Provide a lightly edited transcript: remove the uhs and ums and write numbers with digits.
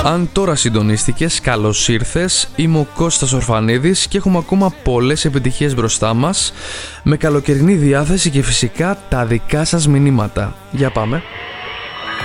Αν τώρα συντονίστηκες, καλώς ήρθες. Είμαι ο Κώστας Ορφανίδης και έχουμε ακόμα πολλές επιτυχίες μπροστά μας, με καλοκαιρινή διάθεση και φυσικά τα δικά σας μηνύματα. Για πάμε.